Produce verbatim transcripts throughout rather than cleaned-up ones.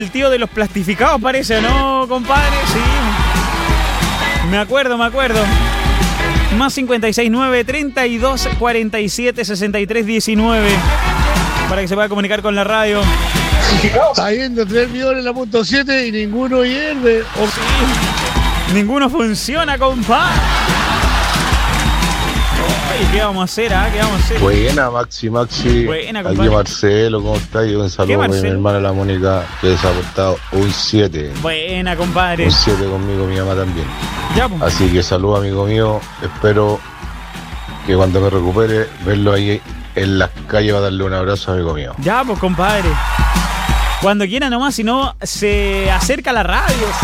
El tío de los plastificados parece, ¿no, compadre? Sí. Me acuerdo, me acuerdo. Más cincuenta y seis nueve, treinta y dos, cuarenta y siete, sesenta y tres, diecinueve. Para que se pueda comunicar con la radio. Está viendo tres millones en la punto siete y ninguno hierve. Oh, sí. Ninguno funciona, compadre. ¿Qué vamos a hacer? ¿Ah? ¿Qué vamos a hacer? Buena, Maxi, Maxi. Buena, compadre. Aquí Marcelo, ¿cómo estás? Yo un saludo para mi hermana la Mónica, que se ha portado un siete. Buena, compadre. Un siete conmigo, mi mamá también. Ya, pues. Así que saludo, amigo mío. Espero que cuando me recupere, verlo ahí en las calles, va a darle un abrazo, amigo mío. Ya, pues, compadre. Cuando quiera nomás, si no, se acerca a la radio. ¿Sí?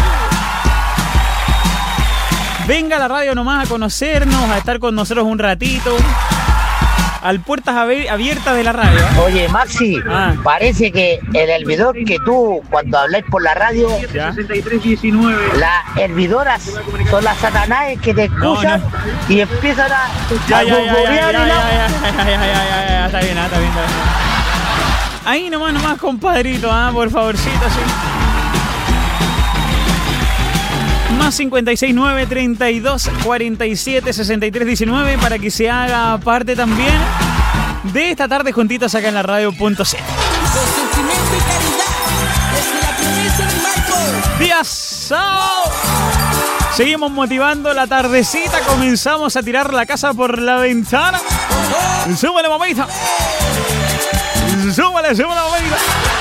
Venga a la radio nomás a conocernos, a estar con nosotros un ratito. Al puertas abiertas de la radio. Oye, Maxi, ah. parece que el hervidor que tú, cuando habláis por la radio, sesenta y tres diecinueve, las hervidoras son las satanaes que te escuchan no, no. y empiezan a... Ya, ya, ya, ya, ya, ya, ya, ya, ya, ya, está bien, está bien, está bien. Ahí nomás, nomás, compadrito, ah, por favorcito, sí. Más cincuenta y seis nueve, treinta y dos, cuarenta y siete, sesenta y tres, diecinueve para que se haga parte también de esta tarde juntitos acá en la radio punto c. Días sábado. Seguimos motivando la tardecita. Comenzamos a tirar la casa por la ventana. Súbale, mamita. Súbale, súbale, mamita.